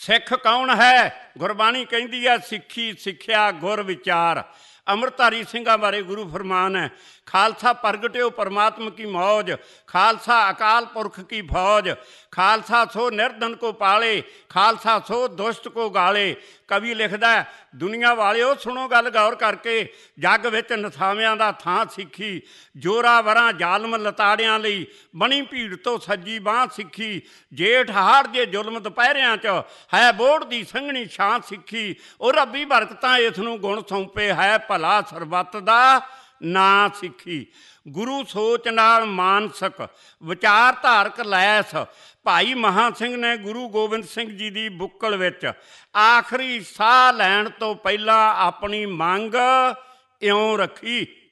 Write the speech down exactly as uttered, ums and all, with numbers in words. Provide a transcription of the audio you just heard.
सिख कौन है? गुरबाणी कहती है सिक्खी सिक्ख्या गुर विचार। अमृतधारी सिंघां बारे गुरु फरमान है, खालसा प्रगट्यो परमात्मा की मौज, खालसा अकाल पुरख की फौज, खालसा सो निर्धन को पाले, खालसा सो दुष्ट को गाले। कवि लिखदा है, दुनिया वालिओ सुनो गल गौर करके, जग विच नथावियां दा थां सिੱਖੀ, जोरावरां जालम लताड़ियां लई बनी भीड़ तो सज्जी बांह सिੱਖੀ, जेठ हाड़ जे जुल्म दुपहरियां च है बोड़ दी संघनी छां सिੱਖੀ। और रब्बी बरकतां इस नूं गुण सौंपे है भला सरबत दा ना सिੱਖੀ। गुरु सोच नाल मानसक विचार धारक लैस भाई महा सिंह ने गुरु गोबिंद सिंह जी की बुक्कल विच आखिरी साह लैण तो पहला अपनी मंग इउं रखी।